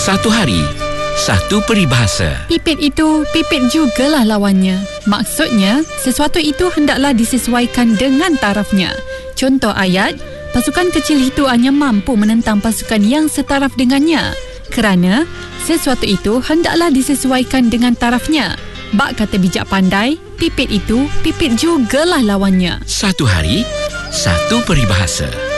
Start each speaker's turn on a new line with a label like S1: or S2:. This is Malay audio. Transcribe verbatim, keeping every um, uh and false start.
S1: Satu hari, satu peribahasa.
S2: Pipit itu, pipit jugalah lawannya. Maksudnya, sesuatu itu hendaklah disesuaikan dengan tarafnya. Contoh ayat, pasukan kecil itu hanya mampu menentang pasukan yang setaraf dengannya. Kerana, sesuatu itu hendaklah disesuaikan dengan tarafnya. Bak kata bijak pandai, pipit itu, pipit jugalah lawannya.
S1: Satu hari, satu peribahasa.